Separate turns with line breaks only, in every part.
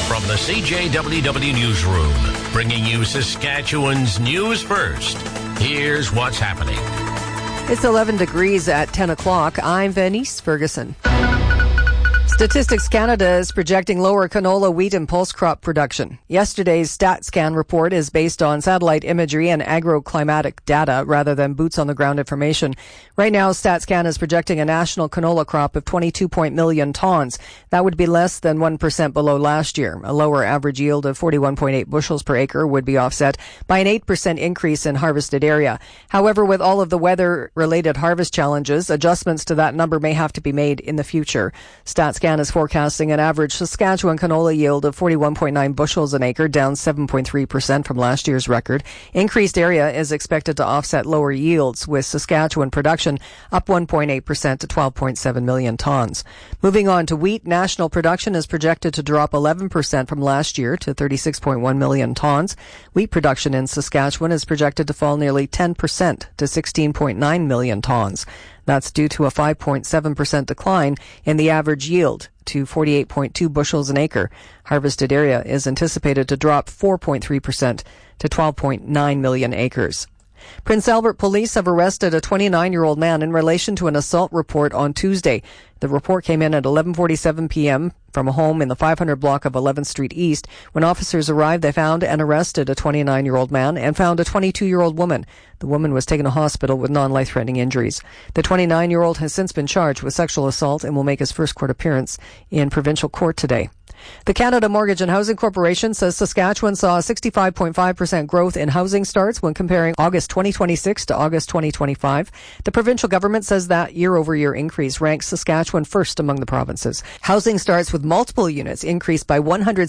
From the CJWW Newsroom, bringing you Saskatchewan's news first. Here's what's happening.
It's 11 degrees at 10 o'clock. I'm Venice Ferguson. Statistics Canada is projecting lower canola, wheat and pulse crop production. Yesterday's StatScan report is based on satellite imagery and agroclimatic data rather than boots-on-the-ground information. Right now, StatScan is projecting a national canola crop of 22 million tons. That would be less than 1% below last year. A lower average yield of 41.8 bushels per acre would be offset by an 8% increase in harvested area. However, with all of the weather-related harvest challenges, adjustments to that number may have to be made in the future. StatScan is forecasting an average Saskatchewan canola yield of 41.9 bushels an acre, down 7.3% from last year's record. Increased area is expected to offset lower yields, with Saskatchewan production up 1.8% to 12.7 million tons. Moving on to wheat, national production is projected to drop 11% from last year to 36.1 million tons. Wheat production in Saskatchewan is projected to fall nearly 10% to 16.9 million tons. That's due to a 5.7% decline in the average yield to 48.2 bushels an acre. Harvested area is anticipated to drop 4.3% to 12.9 million acres. Prince Albert police have arrested a 29-year-old man in relation to an assault report on Tuesday. The report came in at 11:47 p.m. from a home in the 500 block of 11th Street East. When officers arrived, they found and arrested a 29-year-old man and found a 22-year-old woman. The woman was taken to hospital with non-life-threatening injuries. The 29-year-old has since been charged with sexual assault and will make his first court appearance in provincial court today. The Canada Mortgage and Housing Corporation says Saskatchewan saw a 65.5% growth in housing starts when comparing August 2026 to August 2025. The provincial government says that year-over-year increase ranks Saskatchewan first among the provinces. Housing starts with multiple units increased by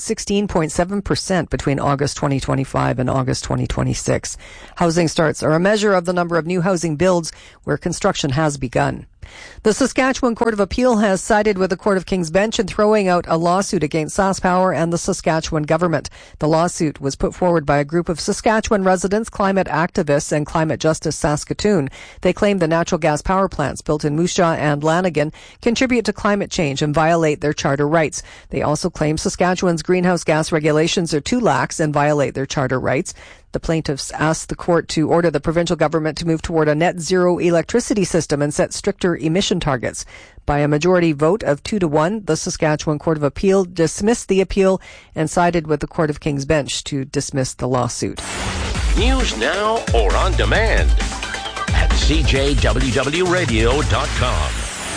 116.7% between August 2025 and August 2026. Housing starts are a measure of the number of new housing builds where construction has begun. The Saskatchewan Court of Appeal has sided with the Court of King's Bench in throwing out a lawsuit against SaskPower and the Saskatchewan government. The lawsuit was put forward by a group of Saskatchewan residents, climate activists, and Climate Justice Saskatoon. They claim the natural gas power plants built in Moose Jaw and Lanigan contribute to climate change and violate their charter rights. They also claim Saskatchewan's greenhouse gas regulations are too lax and violate their charter rights. The plaintiffs asked the court to order the provincial government to move toward a net zero electricity system and set stricter emission targets. By a majority vote of 2-1, the Saskatchewan Court of Appeal dismissed the appeal and sided with the Court of King's Bench to dismiss the lawsuit.
News now or on demand at CJWWRadio.com.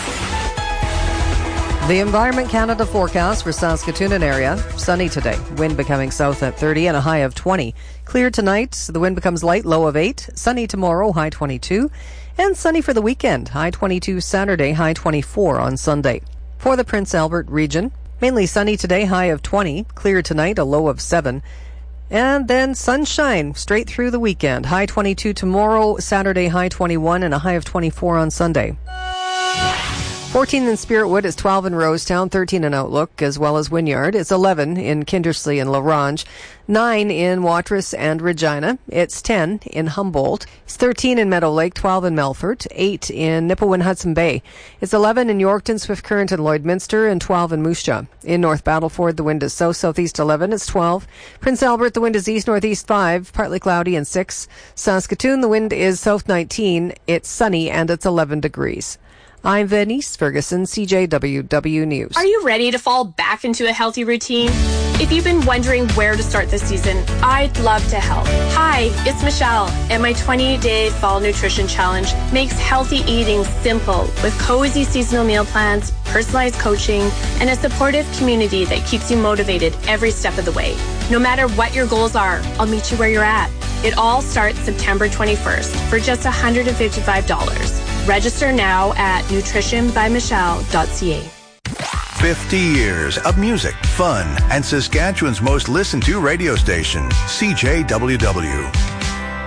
The Environment Canada forecast for Saskatoon and area. Sunny today. Wind becoming south at 30 and a high of 20. Clear tonight. The wind becomes light, low of 8. Sunny tomorrow, high 22. And sunny for the weekend. High 22 Saturday, high 24 on Sunday. For the Prince Albert region, mainly sunny today, high of 20. Clear tonight, a low of 7. And then sunshine straight through the weekend. High 22 tomorrow, Saturday, high 21 and a high of 24 on Sunday. 14 in Spiritwood, it's 12 in Rosetown, 13 in Outlook, as well as Wynyard. It's 11 in Kindersley and La Ronge, 9 in Watrous and Regina. It's 10 in Humboldt. It's 13 in Meadow Lake, 12 in Melfort, 8 in Nipawin Hudson Bay. It's 11 in Yorkton, Swift Current and Lloydminster, and 12 in Moose Jaw. In North Battleford, the wind is south-southeast 11, it's 12. Prince Albert, the wind is east-northeast 5, partly cloudy and 6. Saskatoon, the wind is south 19, it's sunny and it's 11 degrees. I'm Venice Ferguson, CJWW News.
Are you ready to fall back into a healthy routine? If you've been wondering where to start this season, I'd love to help. Hi, it's Michelle, and my 20-day fall nutrition challenge makes healthy eating simple with cozy seasonal meal plans, personalized coaching, and a supportive community that keeps you motivated every step of the way. No matter what your goals are, I'll meet you where you're at. It all starts September 21st for just $155. Register now at nutritionbymichelle.ca.
50 years of music, fun, and Saskatchewan's most listened to radio station, CJWW.